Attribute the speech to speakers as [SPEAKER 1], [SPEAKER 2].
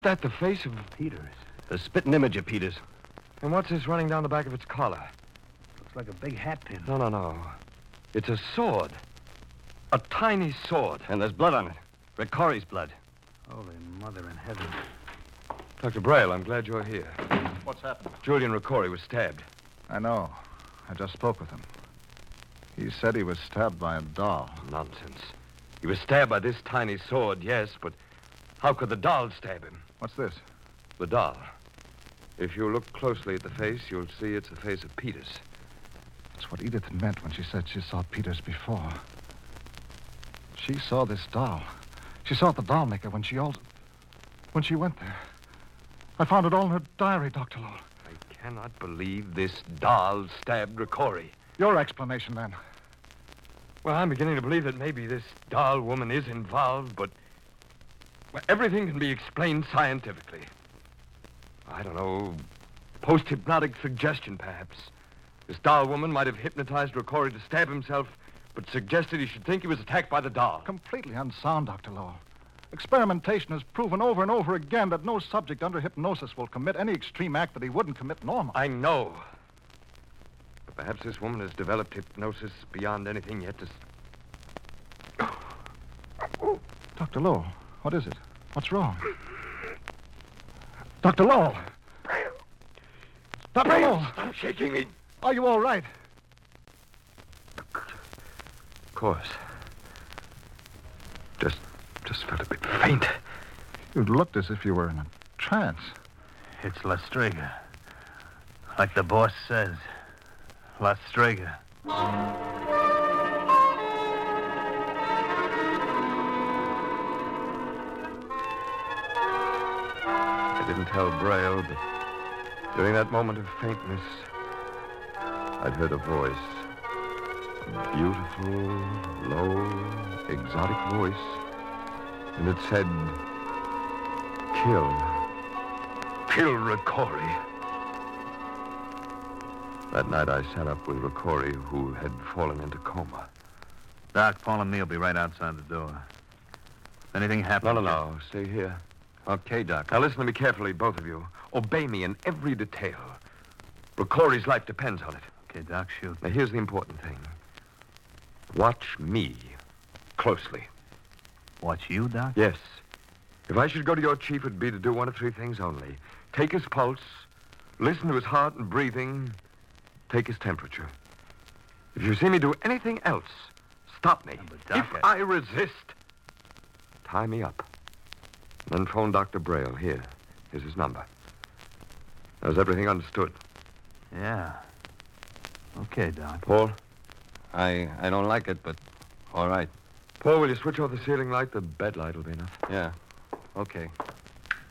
[SPEAKER 1] that the face of...
[SPEAKER 2] Peters.
[SPEAKER 3] The spitting image of Peters.
[SPEAKER 1] And what's this running down the back of its collar?
[SPEAKER 2] Looks like a big hat pin.
[SPEAKER 1] No. It's a sword. A tiny sword.
[SPEAKER 3] And there's blood on it. Rick Corey's blood.
[SPEAKER 2] Holy Mother in heaven.
[SPEAKER 1] Dr. Braille, I'm glad you're here.
[SPEAKER 4] What's happened?
[SPEAKER 1] Julian Riccori was stabbed.
[SPEAKER 4] I know. I just spoke with him. He said he was stabbed by a doll.
[SPEAKER 1] Nonsense. He was stabbed by this tiny sword, yes, but how could the doll stab him?
[SPEAKER 4] What's this?
[SPEAKER 1] The doll. If you look closely at the face, you'll see it's the face of Peters.
[SPEAKER 4] It's what Edith meant when she said she saw Peters before. She saw this doll. She saw the doll maker when she went there. I found it all in her diary, Dr. Lowell.
[SPEAKER 1] I cannot believe this doll stabbed Riccori.
[SPEAKER 4] Your explanation, then.
[SPEAKER 1] Well, I'm beginning to believe that maybe this doll woman is involved, but everything can be explained scientifically. I don't know, post-hypnotic suggestion, perhaps. This doll woman might have hypnotized Riccori to stab himself, but suggested he should think he was attacked by the doll.
[SPEAKER 4] Completely unsound, Dr. Lowell. Experimentation has proven over and over again that no subject under hypnosis will commit any extreme act that he wouldn't commit normally.
[SPEAKER 1] I know. But perhaps this woman has developed hypnosis beyond anything yet to...
[SPEAKER 4] Dr. Lowell, what is it? What's wrong? Dr. Lowell! Dr. Lowell!
[SPEAKER 1] Stop shaking me.
[SPEAKER 4] Are you all right?
[SPEAKER 1] Of course. Just felt a bit faint.
[SPEAKER 4] You looked as if you were in a trance.
[SPEAKER 2] It's La Strega. Like the boss says. La Strega.
[SPEAKER 1] I didn't tell Braille, but during that moment of faintness, I'd heard a voice. A beautiful, low, exotic voice. And it said, kill Riccori. That night I sat up with Riccori, who had fallen into coma.
[SPEAKER 2] Doc, Paul and me will be right outside the door. If anything happens...
[SPEAKER 1] No. Stay here.
[SPEAKER 3] Okay, Doc.
[SPEAKER 1] Now listen to me carefully, both of you. Obey me in every detail. Riccori's life depends on it.
[SPEAKER 2] Okay, Doc, shoot.
[SPEAKER 1] Now here's the important thing. Watch me closely.
[SPEAKER 2] Watch you, Doc?
[SPEAKER 1] Yes. If I should go to your chief, it'd be to do one of three things only. Take his pulse, listen to his heart and breathing, take his temperature. If you see me do anything else, stop me.
[SPEAKER 2] But, Doc,
[SPEAKER 1] if I resist, tie me up. Then phone Dr. Braille. Here's his number. Now, is everything understood?
[SPEAKER 2] Yeah. Okay, Doc.
[SPEAKER 1] Paul?
[SPEAKER 3] I don't like it, but all right.
[SPEAKER 1] Paul, will you switch off the ceiling light? The bed light will be enough.
[SPEAKER 3] Yeah. Okay.